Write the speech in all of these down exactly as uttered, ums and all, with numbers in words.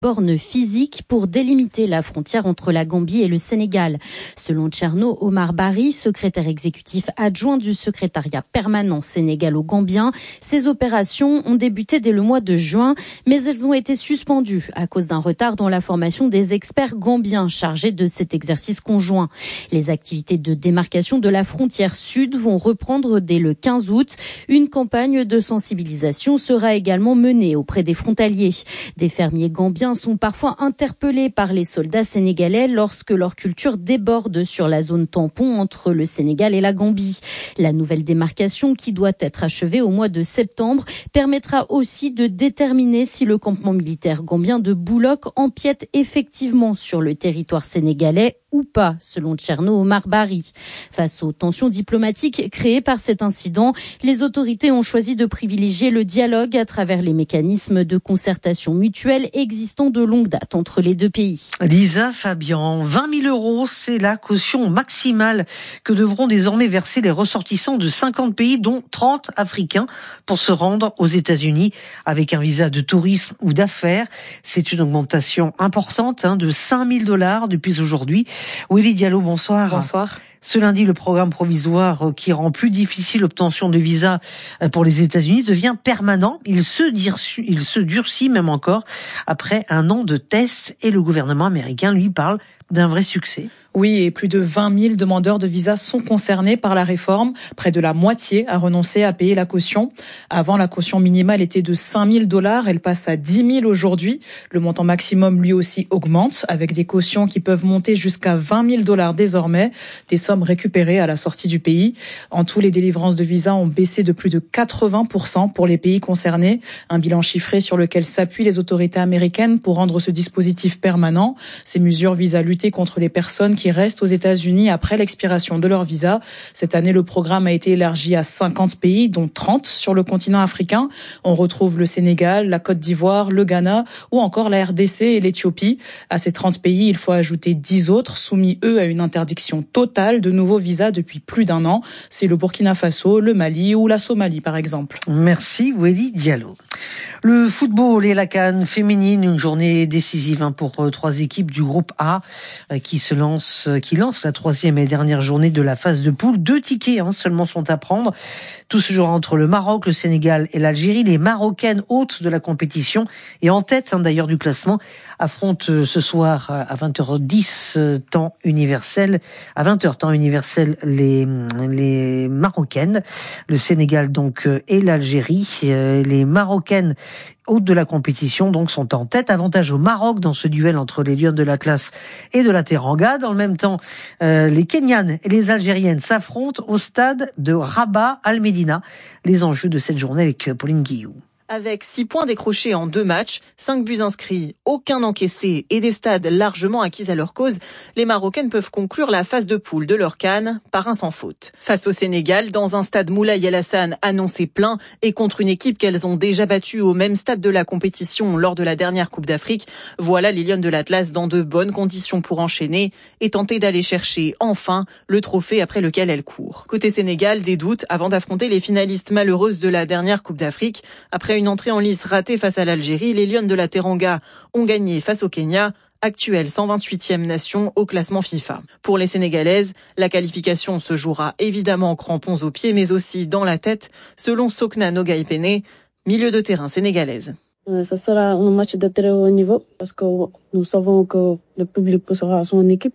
bornes physiques pour délimiter la frontière entre la Gambie et le Sénégal. Selon Thierno Omar Bari, secrétaire exécutif adjoint du secrétariat permanent sénégalo-gambien, ces opérations ont débuté dès le mois de juin, mais elles ont été suspendues à cause d'un retard dans la formation des experts gambiens chargés de cet exercice conjoint. Les activités de démarcation de la frontière sud vont reprendre dès le quinze août. Une campagne de sensibilisation sera également menée auprès des frontaliers. Des fermiers gambiens sont parfois interpellés par les soldats sénégalais lorsque leur culture déborde sur la zone tampon entre le Sénégal et la Gambie. La nouvelle démarcation, qui doit être achevée au mois de septembre, permettra aussi de déterminer si le campement militaire gambien de Bouloc empiète effectivement sur le territoire sénégalais ou pas, selon Thierno Omar Bari. Face aux tensions diplomatiques créées par cet incident, les autorités ont choisi de privilégier le dialogue à travers les mécanismes de concertation mutuelle existant de longue date entre les deux pays. Lisa Fabian, vingt mille euros, c'est la caution maximale que devront désormais verser les ressortissants de cinquante pays, dont trente africains, pour se rendre aux États-Unis avec un visa de tourisme ou d'affaires. C'est une augmentation importante hein, de cinq mille dollars depuis aujourd'hui. Willy Diallo, bonsoir. Bonsoir. Ce lundi, le programme provisoire qui rend plus difficile l'obtention de visa pour les États-Unis devient permanent. Il se, durcit, il se durcit même encore après un an de tests et le gouvernement américain lui parle d'un vrai succès. Oui, et plus de vingt mille demandeurs de visa sont concernés par la réforme. Près de la moitié a renoncé à payer la caution. Avant, la caution minimale était de cinq mille dollars. Elle passe à dix mille aujourd'hui. Le montant maximum, lui aussi, augmente avec des cautions qui peuvent monter jusqu'à vingt mille dollars désormais. Des sommes récupérées à la sortie du pays. En tout, les délivrances de visa ont baissé de plus de quatre-vingts pour cent pour les pays concernés. Un bilan chiffré sur lequel s'appuient les autorités américaines pour rendre ce dispositif permanent. Ces mesures visent à lutter contre les personnes qui restent aux États-Unis après l'expiration de leur visa. Cette année, le programme a été élargi à cinquante pays, dont trente sur le continent africain. On retrouve le Sénégal, la Côte d'Ivoire, le Ghana ou encore la R D C et l'Éthiopie. À ces trente pays, il faut ajouter dix autres, soumis eux à une interdiction totale de nouveaux visas depuis plus d'un an. C'est le Burkina Faso, le Mali ou la Somalie par exemple. Merci Willy Diallo. Le football et la CAN féminine, une journée décisive hein, pour euh, trois équipes du groupe A euh, qui se lancent, euh, qui lancent la troisième et dernière journée de la phase de poule. Deux tickets hein, seulement sont à prendre. Tout se jouera entre le Maroc, le Sénégal et l'Algérie. Les Marocaines hôtes de la compétition et en tête hein, d'ailleurs du classement affrontent euh, ce soir euh, à vingt heures dix euh, temps universel, à vingt heures temps universel les les Marocaines, le Sénégal donc euh, et l'Algérie. Euh, les Marocaines hôtes de la compétition donc sont en tête. Avantage au Maroc dans ce duel entre les Lions de l'Atlas et de la Teranga. Dans le même temps, euh, les Kenyanes et les Algériennes s'affrontent au stade de Rabat Al Medina. Les enjeux de cette journée avec Pauline Guillou. Avec six points décrochés en deux matchs, cinq buts inscrits, aucun encaissé et des stades largement acquis à leur cause, les Marocaines peuvent conclure la phase de poule de leur CAN par un sans faute. Face au Sénégal, dans un stade Moulay El Hassan annoncé plein et contre une équipe qu'elles ont déjà battue au même stade de la compétition lors de la dernière Coupe d'Afrique, voilà les Lions de l'Atlas dans de bonnes conditions pour enchaîner et tenter d'aller chercher enfin le trophée après lequel elles courent. Côté Sénégal, des doutes avant d'affronter les finalistes malheureuses de la dernière Coupe d'Afrique. Après une entrée en lice ratée face à l'Algérie, les Lions de la Teranga ont gagné face au Kenya, actuelle cent vingt-huitième nation au classement FIFA. Pour les Sénégalaises, la qualification se jouera évidemment en crampons aux pieds, mais aussi dans la tête, selon Sokna Nogaïpene, milieu de terrain sénégalaise. Ça sera un match de très haut niveau parce que nous savons que le public sera son équipe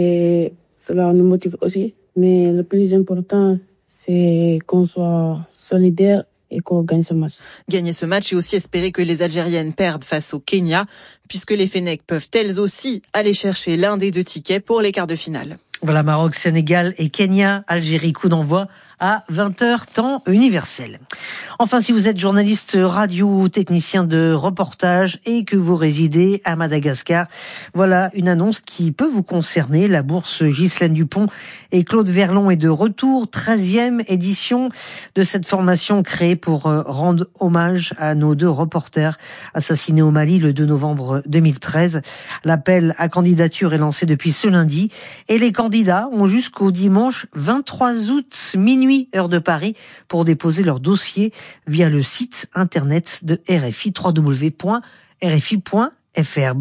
et cela nous motive aussi. Mais le plus important, c'est qu'on soit solidaire et qu'on gagne ce match. Gagner ce match et aussi espérer que les Algériennes perdent face au Kenya, puisque les Fennecs peuvent elles aussi aller chercher l'un des deux tickets pour les quarts de finale. Voilà, Maroc, Sénégal et Kenya, Algérie, coup d'envoi à vingt heures temps universel. Enfin, si vous êtes journaliste radio ou technicien de reportage et que vous résidez à Madagascar, voilà une annonce qui peut vous concerner. La bourse Ghislaine Dupont et Claude Verlon est de retour, treizième édition de cette formation créée pour rendre hommage à nos deux reporters assassinés au Mali le deux novembre deux mille treize. L'appel à candidature est lancé depuis ce lundi et les candidats ont jusqu'au dimanche vingt-trois août minuit heure de Paris pour déposer leur dossier via le site internet de R F I, w w w point r f i point f r.